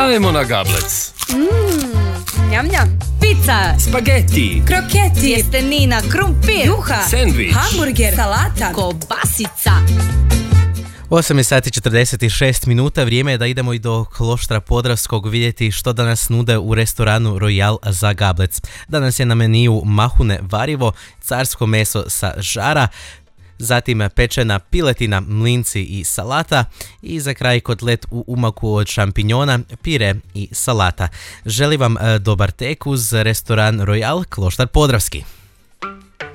Ajmo na gablec. Njam, njam. Pizza, Spaghetti, kroketi, tjestenina, krumpir, juha, sendvič, hamburger, salata, kobasica. 8 sati 46 minuta, vrijeme je da idemo i do Kloštra Podravskog vidjeti što danas nude u restoranu Royal za gablec. Danas je na meniju mahune varivo, carsko meso sa žara, zatim pečena piletina, mlinci i salata i za kraj kotlet u umaku od šampinjona, pire i salata. Želim vam dobar tek uz restoran Royal Kloštar Podravski.